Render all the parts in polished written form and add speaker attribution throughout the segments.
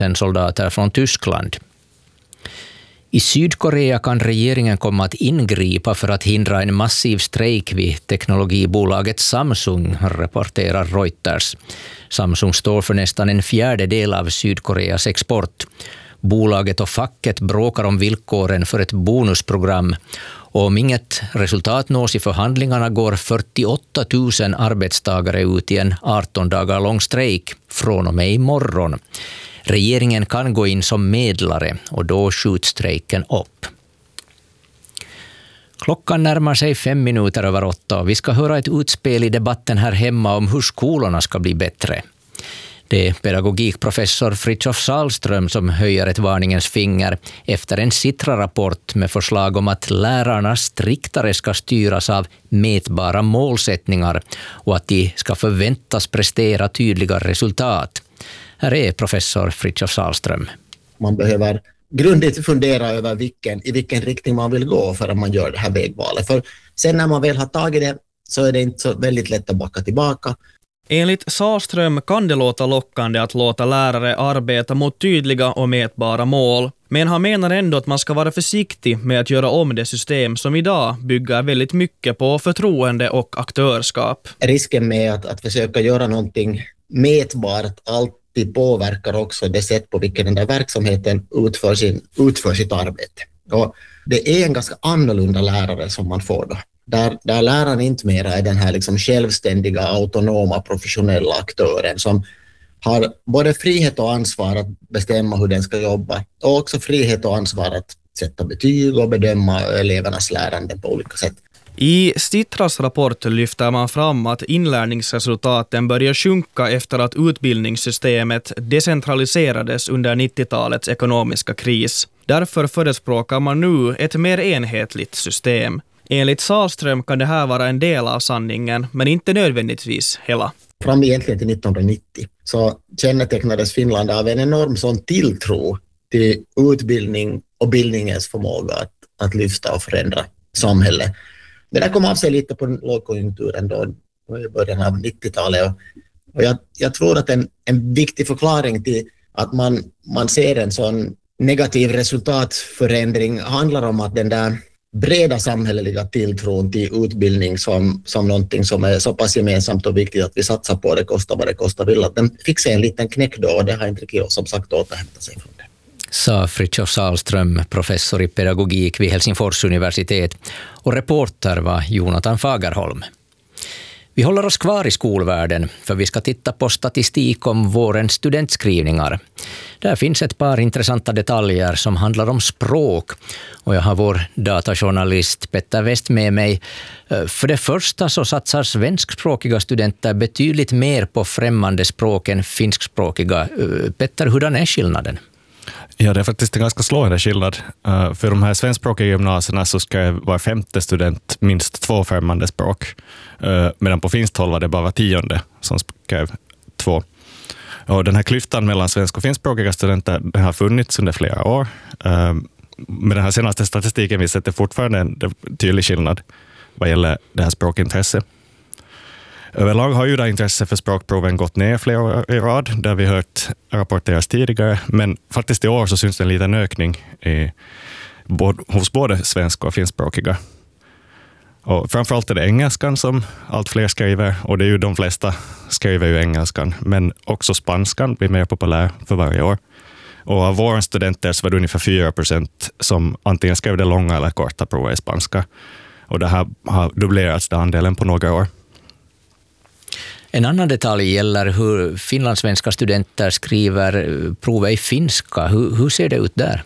Speaker 1: soldater från Tyskland. I Sydkorea kan regeringen komma att ingripa för att hindra en massiv strejk vid teknologibolaget Samsung, rapporterar Reuters. Samsung står för nästan en fjärdedel av Sydkoreas export. Bolaget och facket bråkar om villkoren för ett bonusprogram. Och om inget resultat nås i förhandlingarna går 48 000 arbetstagare ut i en 18 dagar lång strejk från och med imorgon. Regeringen kan gå in som medlare och då skjuts strejken upp. Klockan närmar sig 5 minuter över 8 och vi ska höra ett utspel i debatten här hemma om hur skolorna ska bli bättre. Det är pedagogikprofessor Fritiof Sahlström som höjer ett varningens finger efter en Sitra-rapport med förslag om att lärarna striktare ska styras av mätbara målsättningar och att de ska förväntas prestera tydliga resultat. Här är professor Fritiof Sahlström.
Speaker 2: Man behöver grundligt fundera över i vilken riktning man vill gå för att man gör det här vägvalet. För sen när man väl har tagit det så är det inte så väldigt lätt att backa tillbaka.
Speaker 3: Enligt Sahlström kan det låta lockande att låta lärare arbeta mot tydliga och mätbara mål, men han menar ändå att man ska vara försiktig med att göra om det system som idag bygger väldigt mycket på förtroende och aktörskap.
Speaker 2: Risken med att försöka göra någonting mätbart alltid påverkar också det sätt på vilket den där verksamheten utför sitt arbete. Och det är en ganska annorlunda lärare som man får då. Där läraren inte mer är den här liksom självständiga, autonoma, professionella aktören som har både frihet och ansvar att bestämma hur den ska jobba och också frihet och ansvar att sätta betyg och bedöma elevernas lärande på olika sätt.
Speaker 3: I Sitras rapport lyfter man fram att inlärningsresultaten börjar sjunka efter att utbildningssystemet decentraliserades under 90-talets ekonomiska kris. Därför förespråkar man nu ett mer enhetligt system. Enligt Sahlström kan det här vara en del av sanningen, men inte nödvändigtvis hela.
Speaker 2: Fram egentligen till 1990 så kännetecknades Finland av en enorm sån tilltro till utbildning och bildningens förmåga att lyfta och förändra samhället. Det där kom av sig lite på lågkonjunkturen då i början av 90-talet. Och jag tror att en viktig förklaring till att man ser en sån negativ resultatförändring handlar om att den där breda samhälleliga tilltron till utbildning som någonting som är så pass gemensamt och viktigt att vi satsar på det, kostar vad det kostar vill. Att den fick sig en liten knäck då och det har inte riktigt som sagt återhämtat sig från det.
Speaker 1: Sa Fritiof Sahlström, professor i pedagogik vid Helsingfors universitet, och reporter var Jonathan Fagerholm. Vi håller oss kvar i skolvärlden för vi ska titta på statistik om vårens studentskrivningar. Där finns ett par intressanta detaljer som handlar om språk och jag har vår datajournalist Petter West med mig. För det första så satsar svenskspråkiga studenter betydligt mer på främmande språk än finskspråkiga. Petter, hurdan är skillnaden?
Speaker 4: Ja, det är faktiskt en ganska slående skillnad. För de här svenskspråkiga gymnasierna så ska var 5:e student minst 2 främmande språk. Medan på finskt håll var det bara var 10:e som skrev 2. Och den här klyftan mellan svensk- och finskspråkiga studenter den har funnits under flera år. Med den här senaste statistiken visar att det fortfarande är en tydlig skillnad vad gäller det här språkintresset. Överlag har ju det intresse för språkproven gått ner flera år i rad, där vi hört rapporteras tidigare, men faktiskt i år så syns det en liten ökning hos både svenska och finskspråkiga. Och framförallt är det engelskan som allt fler skriver, och det är ju de flesta skriver ju engelskan, men också spanskan blir mer populär för varje år. Och av våra studenter så var det ungefär 4% som antingen skrev det långa eller korta provet i spanska. Och det här har dubblerats den andelen på några år.
Speaker 1: En annan detalj gäller hur finlandssvenska studenter skriver provet i finska. Hur ser det ut där?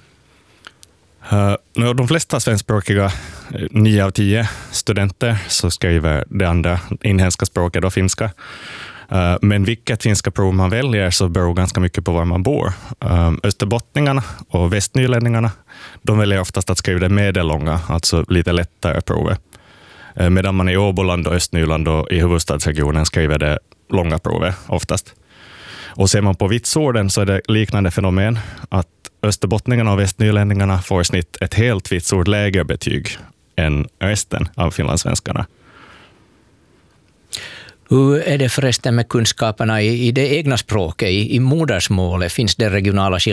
Speaker 4: De flesta svenskspråkiga, 9 av 10 studenter, så skriver det andra inhemska språket och finska. Men vilket finska prov man väljer så beror ganska mycket på var man bor. Österbottningarna och västnylänningarna, de väljer oftast att skriva det medellånga, alltså lite lättare provet. Medan man i Åboland och Östnyland och i huvudstadsregionen skriver det långa provet oftast. Och ser man på vitsorden så är det liknande fenomen att österbottningarna och västnylänningarna får i snitt ett helt vitsord lägre betyg än resten av finlandssvenskarna.
Speaker 1: Hur är det förresten med kunskaperna i det egna språket, i modersmålet? Finns det regionala skillnader?